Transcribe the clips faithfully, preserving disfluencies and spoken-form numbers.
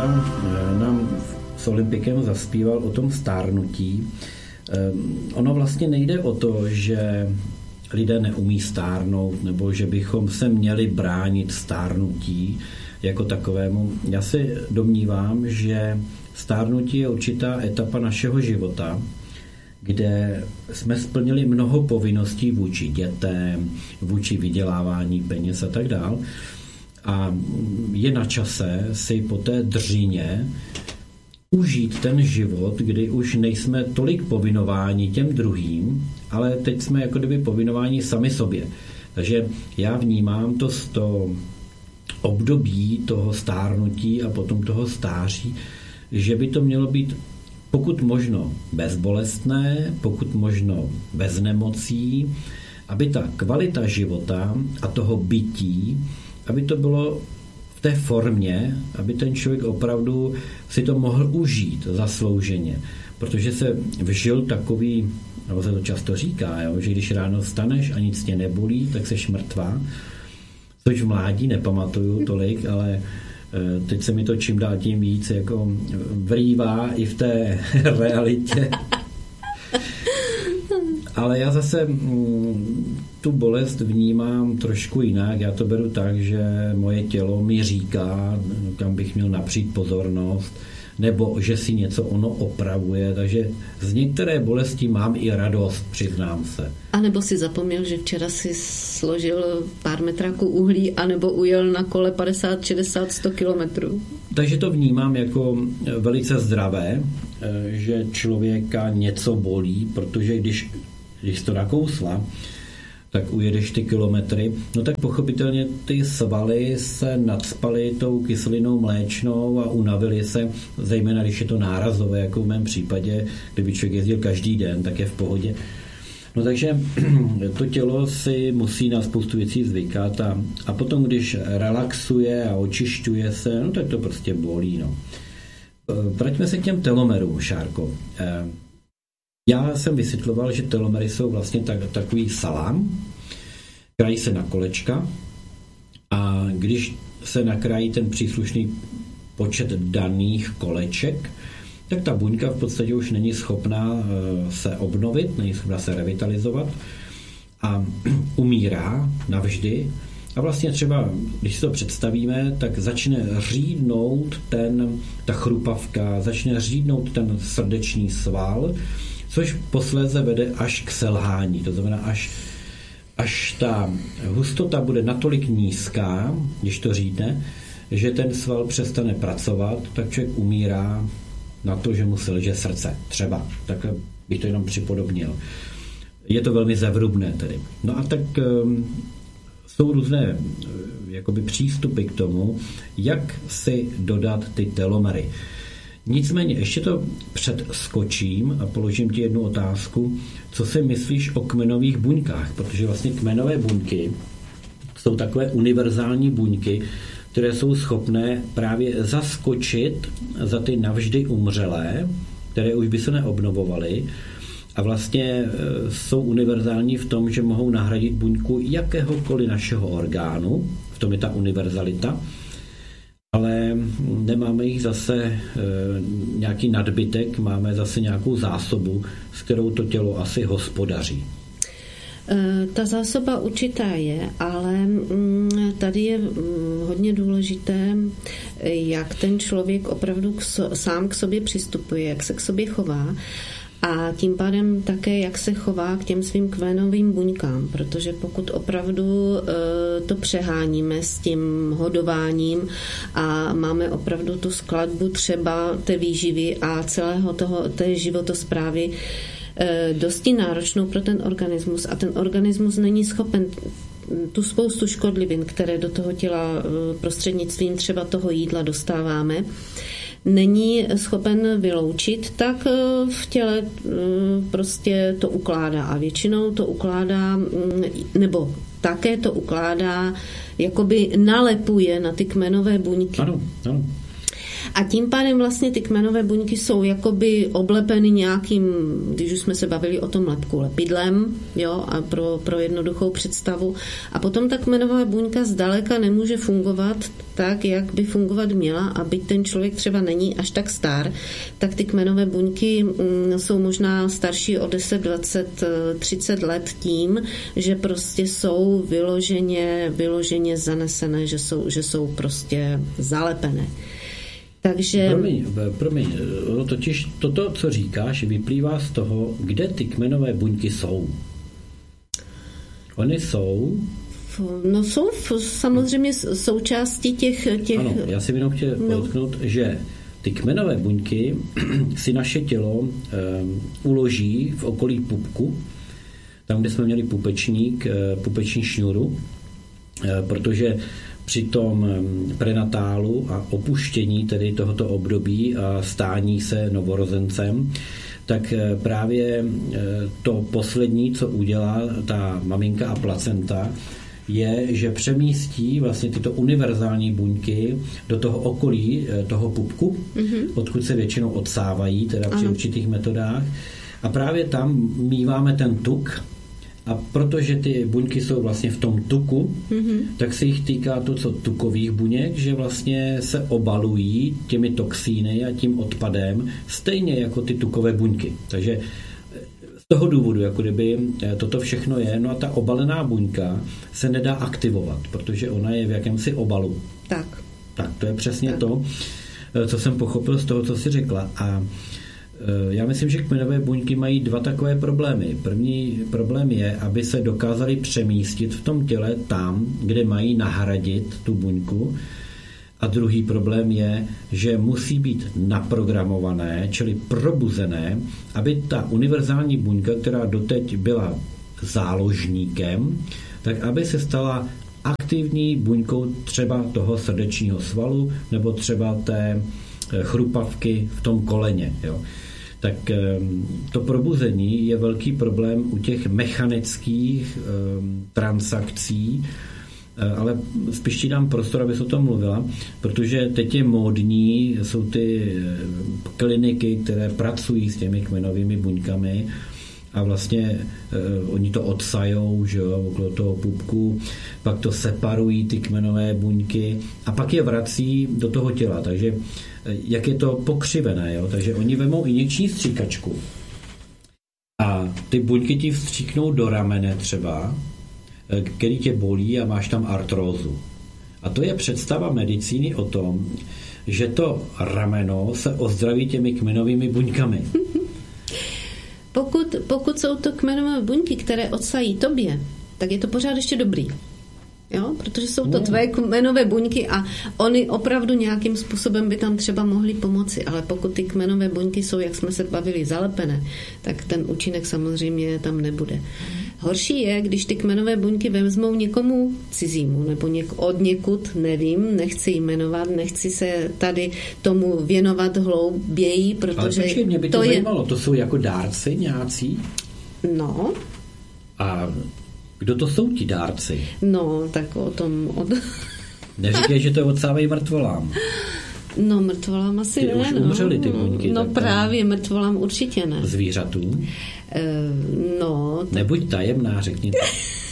tam nám s Olympikem zaspíval o tom stárnutí. Ono vlastně nejde o to, že lidé neumí stárnout, nebo že bychom se měli bránit stárnutí jako takovému. Já si domnívám, že stárnutí je určitá etapa našeho života, kde jsme splnili mnoho povinností vůči dětem, vůči vydělávání peněz a tak dál. A je na čase si po té dřině užít ten život, kdy už nejsme tolik povinováni těm druhým, ale teď jsme jako kdyby povinováni sami sobě. Takže já vnímám to z toho období toho stárnutí a potom toho stáří, že by to mělo být pokud možno bezbolestné, pokud možno bez nemocí, aby ta kvalita života a toho bytí, aby to bylo v té formě, aby ten člověk opravdu si to mohl užít zaslouženě. Protože se vžil takový, nebo se to často říká, jo, že když ráno vstaneš a nic tě nebolí, tak seš mrtvá. Což v mládí nepamatuju tolik, ale teď se mi to čím dál tím víc jako vrývá i v té realitě. Ale já zase tu bolest vnímám trošku jinak. Já to beru tak, že moje tělo mi říká, kam bych měl napřít pozornost, nebo že si něco ono opravuje. Takže z některé bolesti mám i radost, přiznám se. A nebo si zapomněl, že včera si složil pár metráků uhlí, anebo ujel na kole padesát, šedesát, sto kilometrů. Takže to vnímám jako velice zdravé, že člověka něco bolí, protože když, když to nakousla, tak ujedeš ty kilometry, no tak pochopitelně ty svaly se nadspaly tou kyselinou mléčnou a unavily se, zejména když je to nárazové, jako v mém případě, kdyby člověk jezdil každý den, tak je v pohodě. No takže to tělo si musí na spoustu věcí zvykat a, a potom, když relaxuje a očišťuje se, no tak to prostě bolí. No. Vraťme se k těm telomerům, Šárko. Já jsem vysvětloval, že telomery jsou vlastně tak, takový salám, krají se na kolečka a když se nakrájí ten příslušný počet daných koleček, tak ta buňka v podstatě už není schopná se obnovit, není schopná se revitalizovat a umírá navždy. A vlastně třeba, když si to představíme, tak začne řídnout ten, ta chrupavka, začne řídnout ten srdeční sval, což posléze vede až k selhání. To znamená, až, až ta hustota bude natolik nízká, když to řídne, že ten sval přestane pracovat, tak člověk umírá na to, že mu selže srdce. Třeba. Tak bych to jenom připodobnil. Je to velmi zevrubné tedy. No a tak um, jsou různé um, jakoby přístupy k tomu, jak si dodat ty telomery. Nicméně ještě to předskočím a položím ti jednu otázku. Co si myslíš o kmenových buňkách? Protože vlastně kmenové buňky jsou takové univerzální buňky, které jsou schopné právě zaskočit za ty navždy umřelé, které už by se neobnovovaly a vlastně jsou univerzální v tom, že mohou nahradit buňku jakéhokoliv našeho orgánu, v tom je ta univerzalita, ale nemáme jich zase e, nějaký nadbytek, máme zase nějakou zásobu, s kterou to tělo asi hospodaří. Ta zásoba určitá je, ale tady je hodně důležité, jak ten člověk opravdu k so, sám k sobě přistupuje, jak se k sobě chová a tím pádem také, jak se chová k těm svým kmenovým buňkám, protože pokud opravdu to přeháníme s tím hodováním a máme opravdu tu skladbu třeba té výživy a celého toho, té životosprávy dosti náročnou pro ten organismus a ten organismus není schopen tu spoustu škodlivin, které do toho těla prostřednictvím třeba toho jídla dostáváme, není schopen vyloučit, tak v těle prostě to ukládá a většinou to ukládá, nebo také to ukládá, jakoby nalepuje na ty kmenové buňky. Ano, ano. A tím pádem vlastně ty kmenové buňky jsou jakoby oblepeny nějakým, když už jsme se bavili o tom lepku, lepidlem, jo, a pro, pro jednoduchou představu. A potom ta kmenová buňka zdaleka nemůže fungovat tak, jak by fungovat měla, a byť ten člověk třeba není až tak star, tak ty kmenové buňky mm, jsou možná starší o deset, dvacet, třicet let tím, že prostě jsou vyloženě, vyloženě zanesené, že jsou, že jsou prostě zalepené. Takže... Promiň, promiň, totiž toto, co říkáš, vyplývá z toho, kde ty kmenové buňky jsou. Ony jsou... No jsou samozřejmě součástí těch... těch... Ano, já si jenom chtěl no. podotknout, že ty kmenové buňky si naše tělo um, uloží v okolí pupku, tam, kde jsme měli pupečník, pupeční šňůru, protože při tom prenatálu a opuštění tedy tohoto období a stání se novorozencem, tak právě to poslední, co udělá ta maminka a placenta, je, že přemístí vlastně tyto univerzální buňky do toho okolí toho pupku, mm-hmm. odkud se většinou odsávají, teda při určitých metodách. A právě tam míváme ten tuk, a protože ty buňky jsou vlastně v tom tuku, mm-hmm. tak se jich týká to, co tukových buněk, že vlastně se obalují těmi toxíny a tím odpadem, stejně jako ty tukové buňky. Takže z toho důvodu, jako kdyby toto všechno je, no a ta obalená buňka se nedá aktivovat, protože ona je v jakémsi obalu. Tak. Tak to je přesně tak. to, co jsem pochopil z toho, co jsi řekla. A já myslím, že kmenové buňky mají dva takové problémy. První problém je, aby se dokázali přemístit v tom těle tam, kde mají nahradit tu buňku. A druhý problém je, že musí být naprogramované, čili probuzené, aby ta univerzální buňka, která doteď byla záložníkem, tak aby se stala aktivní buňkou třeba toho srdečního svalu nebo třeba té chrupavky v tom koleně. Jo. Tak to probuzení je velký problém u těch mechanických um, transakcí, ale spíš ti dám prostor, abys o tom mluvila, protože teď je módní, jsou ty kliniky, které pracují s těmi kmenovými buňkami a vlastně eh, oni to odsajou, že jo, okolo toho pupku, pak to separují ty kmenové buňky a pak je vrací do toho těla, takže eh, jak je to pokřivené, jo, takže oni vemou injekční stříkačku a ty buňky ti vstříknou do ramene třeba, který tě bolí a máš tam artrózu. A to je představa medicíny o tom, že to rameno se ozdraví těmi kmenovými buňkami. Pokud, pokud jsou to kmenové buňky, které odsají tobě, tak je to pořád ještě dobrý. Jo? Protože jsou to tvé kmenové buňky a oni opravdu nějakým způsobem by tam třeba mohli pomoci, ale pokud ty kmenové buňky jsou, jak jsme se bavili, zalepené, tak ten účinek samozřejmě tam nebude. Horší je, když ty kmenové buňky vezmou někomu cizímu nebo něk, od někud, nevím, nechci jmenovat, nechci se tady tomu věnovat hlouběji, protože ale počkej, mě by to, to zajímalo, je... to jsou jako dárci nějací? No. A kdo to jsou ti dárci? No, tak o tom... Od... Neříkej, že to odsávají mrtvolám. No, mrtvolám asi ty ne. už no. umřeli ty buňky. No právě, mrtvolám určitě ne. Zvířatům? E, no. Tak... Nebuď tajemná, řekni to.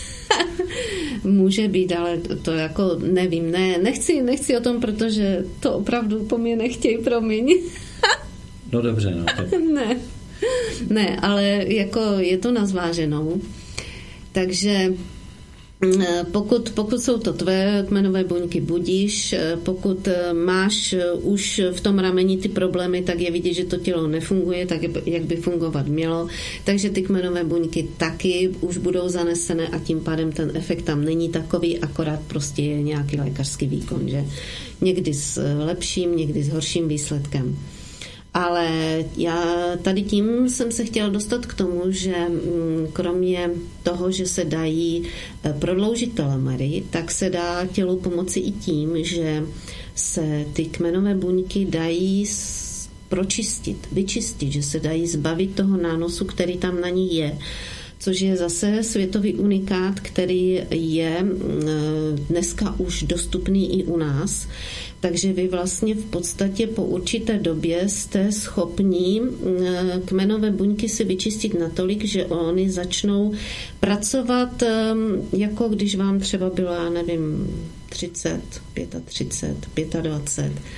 Může být, ale to jako nevím, ne, nechci, nechci o tom, protože to opravdu po mě nechtějí, promiň. No dobře, no. Tak... ne, ne, ale jako je to na zváženou. Takže pokud, pokud jsou to tvé kmenové buňky, budíš, pokud máš už v tom rameni ty problémy, tak je vidět, že to tělo nefunguje tak, jak by fungovat mělo, takže ty kmenové buňky taky už budou zanesené a tím pádem ten efekt tam není takový, akorát prostě je nějaký lékařský výkon, že někdy s lepším, někdy s horším výsledkem. Ale já tady tím jsem se chtěla dostat k tomu, že kromě toho, že se dají prodloužit telomery, tak se dá tělu pomoci i tím, že se ty kmenové buňky dají pročistit, vyčistit, že se dají zbavit toho nánosu, který tam na ní je. což je zase světový unikát, který je dneska už dostupný i u nás. Takže vy vlastně v podstatě po určité době jste schopní kmenové buňky si vyčistit natolik, že oni začnou pracovat, jako když vám třeba bylo, já nevím, třicet, třicet pět, dvacet pět.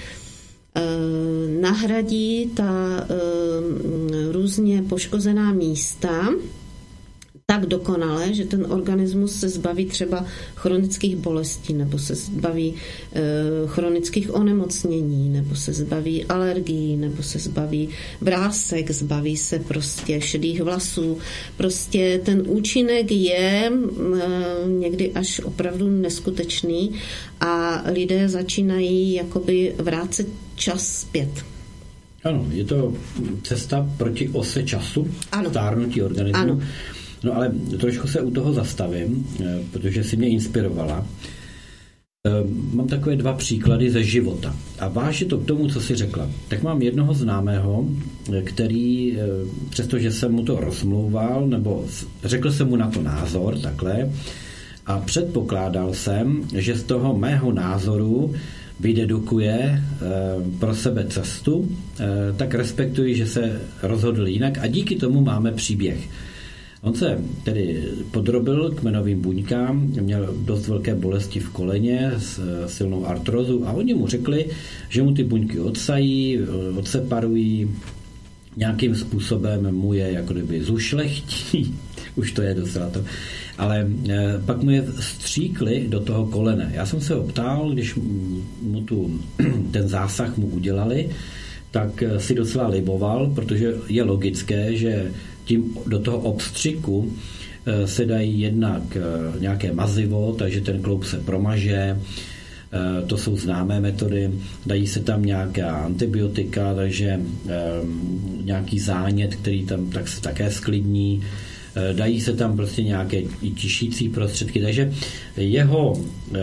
Nahradí ta různě poškozená místa tak dokonale, že ten organismus se zbaví třeba chronických bolestí, nebo se zbaví e, chronických onemocnění, nebo se zbaví alergií, nebo se zbaví vrásek, zbaví se prostě šedých vlasů. Prostě ten účinek je e, někdy až opravdu neskutečný a lidé začínají jakoby vrátit čas zpět. Ano, je to cesta proti ose času, ano. Stárnutí organismu. Ano. No ale trošku se u toho zastavím, protože jsi mě inspirovala. Mám takové dva příklady ze života. A váže to k tomu, co jsi řekla. Tak mám jednoho známého, který, přestože jsem mu to rozmlouval, nebo řekl jsem mu na to názor, takhle, a předpokládal jsem, že z toho mého názoru vydedukuje pro sebe cestu, tak respektuji, že se rozhodl jinak a díky tomu máme příběh. On se tedy podrobil kmenovým buňkám, měl dost velké bolesti v koleně, silnou artrózu a oni mu řekli, že mu ty buňky odsají, odseparují, nějakým způsobem mu je jako kdyby zušlechtí, už to je docela to, ale pak mu je stříkli do toho kolene. Já jsem se ho ptal, když mu tu, ten zásah mu udělali, tak si docela liboval, protože je logické, že tím do toho obstřiku se dají jednak nějaké mazivo, takže ten kloub se promaže, to jsou známé metody, dají se tam nějaká antibiotika, takže nějaký zánět, který tam tak se také sklidní, dají se tam prostě nějaké tišící prostředky, takže jeho